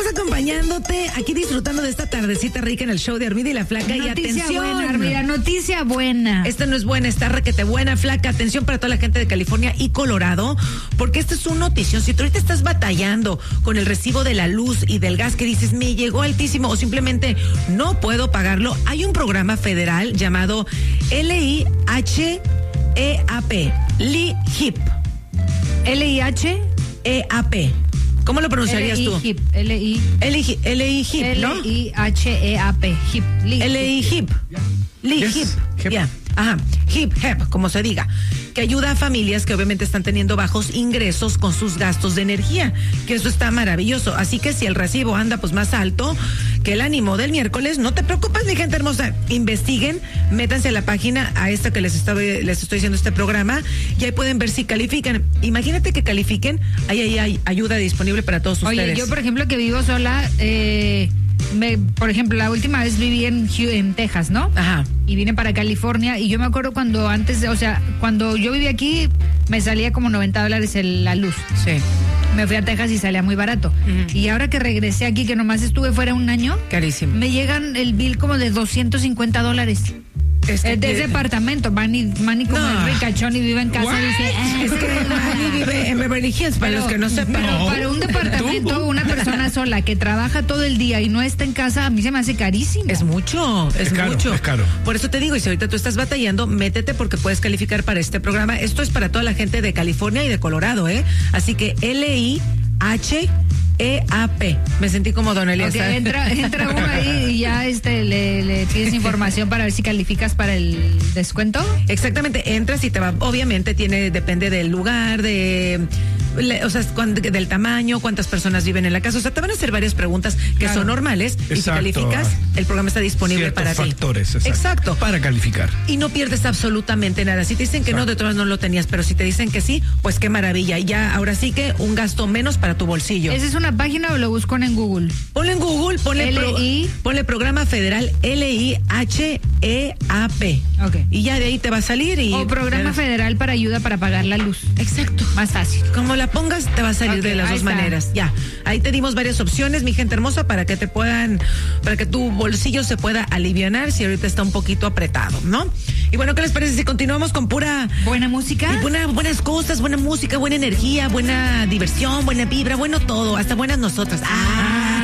acompañándote, aquí disfrutando de esta tardecita rica en el show de Armida y la Flaca. Noticia y atención, buena, Armida, noticia buena. Esta no es buena, está requete buena, Flaca. Atención para toda la gente de California y Colorado, porque esta es una notición. Si tú ahorita estás batallando con el recibo de la luz y del gas que dices, me llegó altísimo o simplemente no puedo pagarlo, hay un programa federal llamado LIHEAP, LIHEAP. LIHEAP. ¿Cómo lo pronunciarías tú? LIHEAP, ¿no? LIHEAP, HIP. LIHEAP. LIHEAP. Ya. Ajá, HIP, como se diga, que ayuda a familias que obviamente están teniendo bajos ingresos con sus gastos de energía, que eso está maravilloso. Así que si el recibo anda pues más alto que el ánimo del miércoles, no te preocupes, mi gente hermosa, investiguen, métanse a la página a esta que les estoy diciendo este programa, y ahí pueden ver si califican. Imagínate que califiquen, ahí hay ayuda disponible para todos ustedes. Oye, yo por ejemplo que vivo sola, por ejemplo, la última vez viví en Texas, ¿no? Ajá. Y vine para California y yo me acuerdo cuando yo viví aquí me salía como $90 la luz. Sí. Me fui a Texas y salía muy barato. Uh-huh. Y ahora que regresé aquí, que nomás estuve fuera un año, carísimo. Me llegan el bill como de $250. Es de ese apartamento. Manny como es ricachón y vive en casa. Dice, es que Manny vive en Beverly Hills, para los que no sepan. Pero para un departamento, una persona sola que trabaja todo el día y no está en casa, a mí se me hace carísimo. Es mucho, es mucho. Es caro. Por eso te digo, y si ahorita tú estás batallando, métete porque puedes calificar para este programa. Esto es para toda la gente de California y de Colorado, ¿eh? Así que LIHEAP. Me sentí como Don Elías. Okay, entra uno ahí y ya le tienes información para ver si calificas para el descuento. Exactamente, entras y te va, obviamente depende del lugar, del tamaño, cuántas personas viven en la casa. O sea, te van a hacer varias preguntas que son normales. Exacto. Y si calificas, el programa está disponible ciertos para factores, ti. Exacto. Para calificar. Y no pierdes absolutamente nada. Si te dicen que no, de todas no lo tenías, pero si te dicen que sí, pues qué maravilla. Ya, ahora sí que un gasto menos para tu bolsillo. ¿Esa es una página o lo busco en Google? Ponle en Google, ponle programa federal LIHEAP. Okay. Y ya de ahí te va a salir o programa federal para ayuda para pagar la luz. Exacto. Más fácil. Como la pongas, te va a salir de las dos maneras. Ya. Ahí te dimos varias opciones, mi gente hermosa, para que tu bolsillo se pueda alivianar si ahorita está un poquito apretado, ¿no? Y bueno, ¿qué les parece si continuamos con pura buena música? Buenas cosas, buena música, buena energía, buena diversión, buena vibra, bueno todo, hasta buenas nosotras.